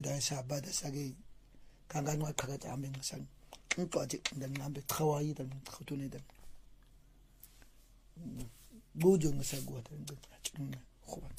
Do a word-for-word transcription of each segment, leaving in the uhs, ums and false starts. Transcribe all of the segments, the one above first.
da sa ba da sage kangan wa kaga ta amen san in to aje dan nambe khawayi dan khutune dan gojo nga sa gota dan cin khuba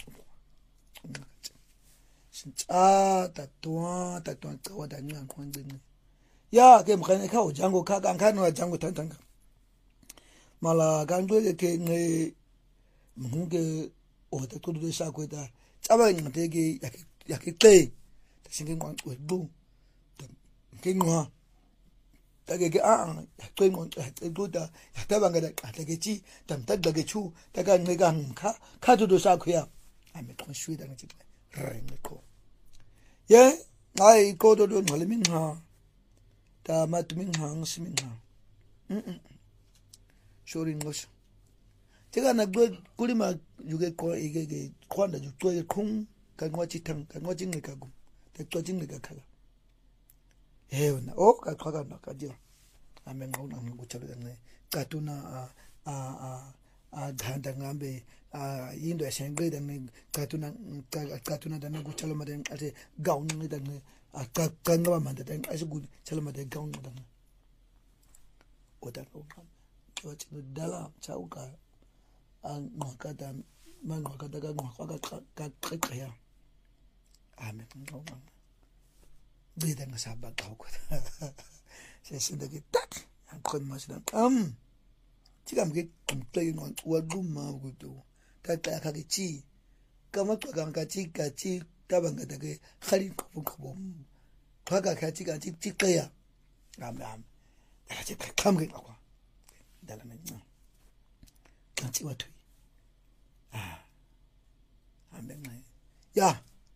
sin ta ta to ta to ta wada nyan khon bin ya ke mkhane ka o jango ka kan kan wa jango tan tan mala kan do ke ne munge o ta to do sa ko ta tsaba ni te ke ya ke ya ke te ta sin ngwan o bu ke ngwa ta ke ke a ya to ngwan ta do ta ya ta banga da ta ke chi tam ta da ke chu ta ka ne ka ka ka do sa ko ya a me ton shui da ne chi re ne ko ye ai ko do do ngale min ha ta mat min hang simin ha mm shorin ngos 제가 나그 꾸리마 유게 거 이게 게 코한다 죽도에 콩 간과치 탕 간과치 네 가고 백도지 네 가가 에요나 오 가가 나까지 아멘 나오나 뭐 저러네 까투나 아아아 단단감베 아 인도에 생겨다네 까투나 까투나 다나 고철마데 아제 가운이 다네 아 까간가 만데 아주 굿 철마데 가운 다네 오다 오감 저 지금 달아 차우가 an ngakata man ngakata ka ngakaka ka qeqeya ame ngoma bida ngasaba ka ko se sinda ke tak an kon masna am tigam ke kumplay no waduma gudu ka ta ka chi kama ka ka chi ka chi tabanga da ke khali ko ko ka ka ka chi ka chi chi qeya am am da chi kam ke ko dala me kanti watu ah amen ya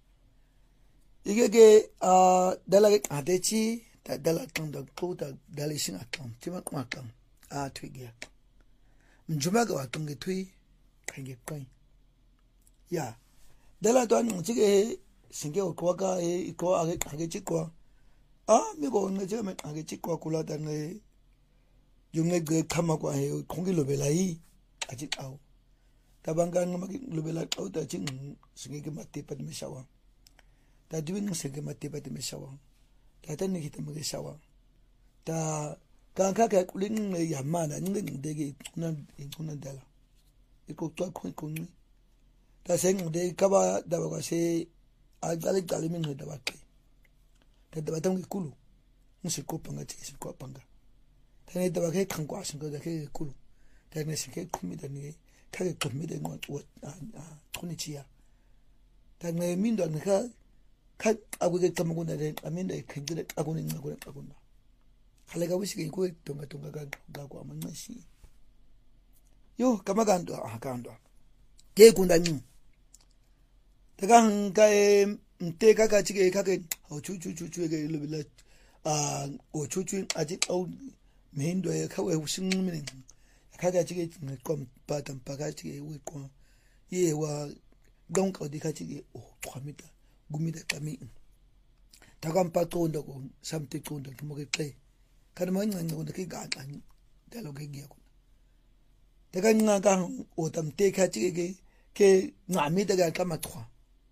igege ah dalage adechi ta dala tanda puta dalishin atam tima kwakam ah twigia mjumaga watunge twi kange kai ya dala to an chige singe okwaga e ko age age chikwa ah migo ne je me age chikwa kula dange yung nge kama kwa he kongi lobelai aji au tabanga ngama lobela au ta ching singe ke mate pat me shawa ta duwing singe mate pat me shawa ta tan ni kitama ke shawa ta ka ka ka kulin yamana nge ndege kuna kuna dala iko to ko ko ni ta seng de ka ba da ba se a dale dale min da ba ke ta da ba tam ki kulu musi ko panga ti si ko panga tane da ba ke kan kwa sin ko da ke kulu tane si ke kumi da ni ka ke kumi da ngon wa a tuni chiya tane min da ka ka agu ke tam ko da amin da ke da agu ni ko da agu na kale ga wisi ke ko tonga tonga ga ga ko amman shi yo kama ga ndo a ga ndo ke kunda ni daga ka e mte ka ka chike ka ke o chu chu chu chu ke lo bila a o chu chu aji au mendo ya ka we shin min ka ga chike kom pa tam pa ka chike we ko ye wa don ka di ka chike o trois mita gumita kami daga pa to ndo ko samte to ndo mo ke play kan ma nga ngo ke ga ga da lo ke gi ko daga nga ka o tam te ka chike ke ke ngami daga kama trois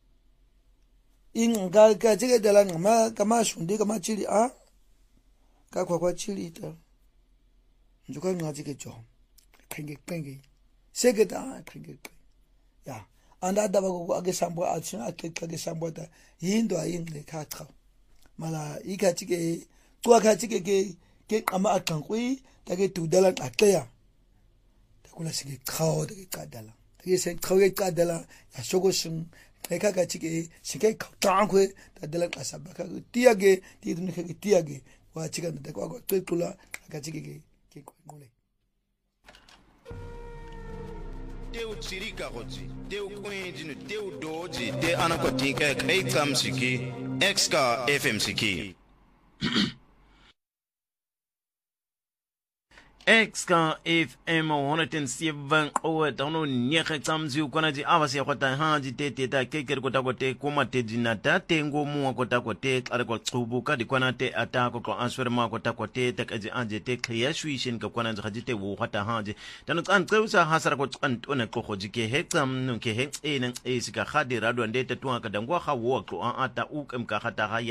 in ga ga chike dala ngama kama shundi kama chili a ka kwa kwa chili ta njuka nga chike jo kenge kenge segeda kenge ya anda da ba ko age sambo a chin a ke age sambo ta yindo a yin le ka tra mala i ka chike to ka chike ke ke ama akan kui ta ke tu dala a tya ta kula sige khao de ka dala ke se khao ke ka dala ya shogo shin ka ka chike sige khao ko ta dala asaba ka tiage ti dun ke tiage wa chika da ko to kula ka chike ke ke ko ngole teu tsirika gotsi teu kwendinu teu doji te anakotinka kai kamsiki exka fm siki Exka F M one oh seven o dono nyeke tsamzi ukona ji avasi ya kota hanji te te ta kekeri kota kote kuma te jinata te ngomu kota kote kare kwa tsubu kadi kwana te atako kwa answerma kota kote te kaji anje te kaya shuishin ka kwana nji te wu kota hanji tano tsan tsewusa hasara kwa tsantone koko jike hektam nunke hek e nang e sika khadi radu ande te tuwa kadangwa kha wo kwa an ata uk mka khata haya